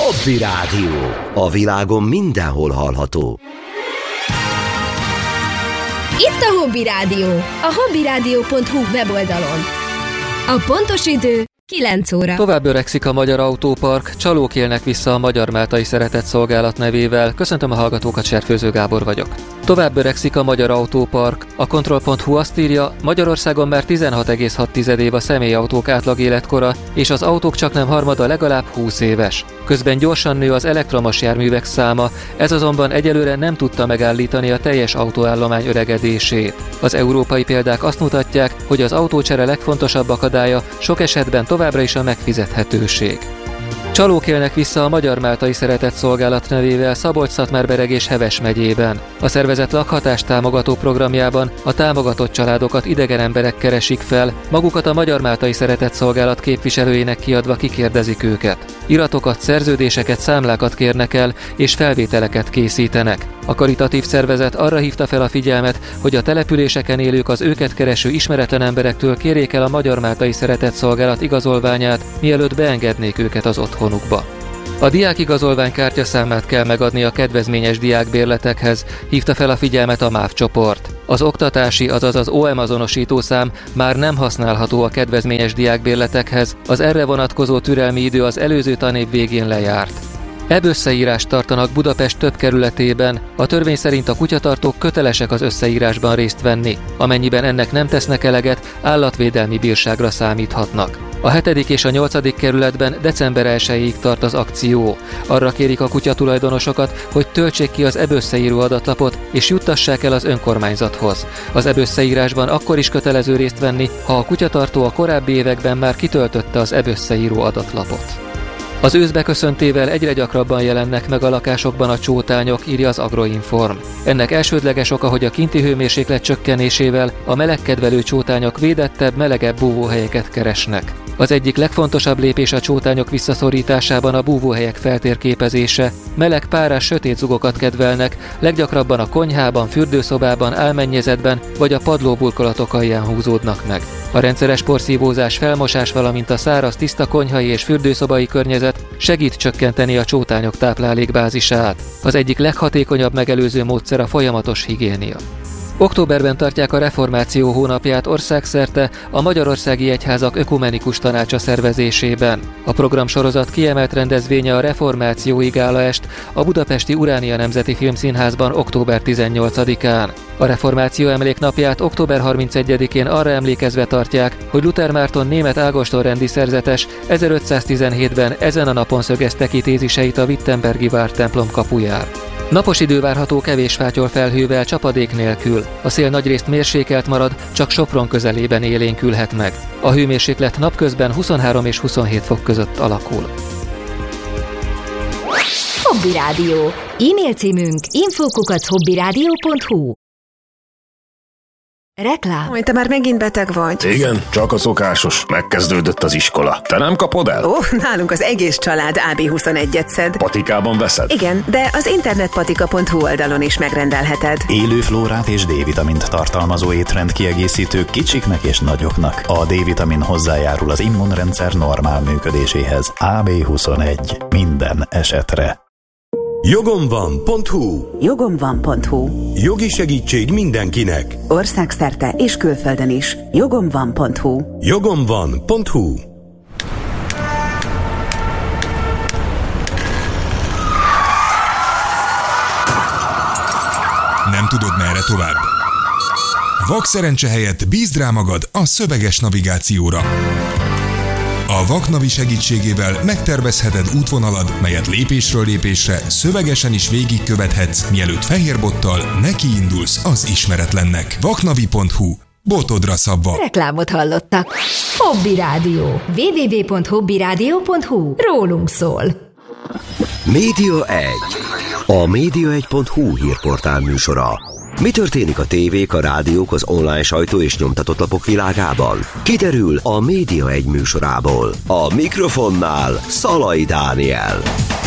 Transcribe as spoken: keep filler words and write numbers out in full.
Hobby Rádió. A világon mindenhol hallható. Itt a Hobby Rádió, a hobby rádió pont hu weboldalon. A pontos idő kilenc óra. Tovább öregszik a magyar autópark, csalók élnek vissza a Magyar Máltai Szeretett Szolgálat nevével. Köszöntöm a hallgatókat, Serfőző Gábor vagyok. Tovább öregszik a magyar autópark. A kontroll pont hu azt írja, Magyarországon már tizenhat egész hat év a személyautók átlag életkora, és az autók csaknem harmada legalább húsz éves. Közben gyorsan nő az elektromos járművek száma, ez azonban egyelőre nem tudta megállítani a teljes autóállomány öregedését. Az európai példák azt mutatják, hogy az autócsere legfontosabb akadálya sok esetben továbbra is a megfizethetőség. Csalók élnek vissza a Magyar Máltai Szeretett Szolgálat nevével Szabolcs-Szatmár-Bereg és Heves megyében. A szervezet lakhatás támogató programjában a támogatott családokat idegen emberek keresik fel, magukat a Magyar Máltai Szeretett Szolgálat képviselőjének kiadva kikérdezik őket. Iratokat, szerződéseket, számlákat kérnek el, és felvételeket készítenek. A karitatív szervezet arra hívta fel a figyelmet, hogy a településeken élők az őket kereső ismeretlen emberektől kérjék el a Magyar Máltai Szeretett Szolgálat igazolványát, mielőtt beengednék őket az otthonukba. A diákigazolvány kártyaszámát kell megadni a kedvezményes diákbérletekhez, hívta fel a figyelmet a MÁV csoport. Az oktatási, azaz az o em azonosítószám már nem használható a kedvezményes diákbérletekhez, az erre vonatkozó türelmi idő az előző tanév végén lejárt. Ebb összeírást tartanak Budapest több kerületében, a törvény szerint a kutyatartók kötelesek az összeírásban részt venni, amennyiben ennek nem tesznek eleget, állatvédelmi bírságra számíthatnak. A hetedik és a nyolcadik kerületben december elsejéig tart az akció. Arra kérik a kutyatulajdonosokat, hogy töltsék ki az ebb összeíró adatlapot és juttassák el az önkormányzathoz. Az ebb összeírásban akkor is kötelező részt venni, ha a kutyatartó a korábbi években már kitöltötte az ebb összeíró adatlapot. Az ősz beköszöntével egyre gyakrabban jelennek meg a lakásokban a csótányok, írja az Agroinform. Ennek elsődleges oka, hogy a kinti hőmérséklet csökkenésével a melegkedvelő csótányok védettebb, melegebb búvóhelyeket keresnek. Az egyik legfontosabb lépés a csótányok visszaszorításában a búvóhelyek feltérképezése. Meleg, párás, sötét zugokat kedvelnek, leggyakrabban a konyhában, fürdőszobában, álmennyezetben vagy a padlóburkolatok alján húzódnak meg. A rendszeres porszívózás, felmosás, valamint a száraz, tiszta konyhai és fürdőszobai környezet segít csökkenteni a csótányok táplálékbázisát. Az egyik leghatékonyabb megelőző módszer a folyamatos higiénia. Októberben tartják a Reformáció hónapját országszerte a Magyarországi Egyházak Ökumenikus Tanácsa szervezésében. A programsorozat kiemelt rendezvénye a Reformációi Gálaest a budapesti Uránia Nemzeti Filmszínházban október tizennyolcadikán. A Reformáció emléknapját október harmincegyedikén arra emlékezve tartják, hogy Luther Márton német ágostonrendi szerzetes ezerötszáztizenhétben ezen a napon szögezte ki téziseit a wittenbergi vártemplom kapuján. Napos idő várható kevés fátyol felhővel, csapadék nélkül. A szél nagyrészt mérsékelt marad, csak Sopron közelében élénkülhet meg. A hőmérséklet napközben huszonhárom és huszonhét fok között alakul. Hobby Rádió. E-mail címünk info kukac hobby rádió pont hu. Reklám. Hogy te már megint beteg vagy? Igen, csak a szokásos. Megkezdődött az iskola. Te nem kapod el? Ó, nálunk az egész család á bé huszonegyet szed. Patikában veszed? Igen, de az internetpatika pont hu oldalon is megrendelheted. Élő flórát és D-vitamint tartalmazó étrend kiegészítők kicsiknek és nagyoknak. A D-vitamin hozzájárul az immunrendszer normál működéséhez. á bé huszonegy. Minden esetre. jogom van pont hu. jogom van pont hu. Jogi segítség mindenkinek. Országszerte és külföldön is. jogom van pont hu. jogom van pont hu. Nem tudod, merre tovább? Vakszerencse helyett bízd rá magad a szöveges navigációra. A Vaknavi segítségével megtervezheted útvonalad, melyet lépésről lépésre szövegesen is végigkövethetsz, mielőtt fehérbottal nekiindulsz az ismeretlennek. vaknavi pont hu. Botodra szabva. Reklámot hallottak. Hobby Rádió. double-u double-u double-u pont hobby rádió pont hu. Rólunk szól. Média egy. A média egy pont hu hírportál műsora. Mi történik a tévék, a rádiók, az online sajtó és nyomtatott lapok világában? Kiderül a Média egy műsorából. A mikrofonnál Szalai Dániel.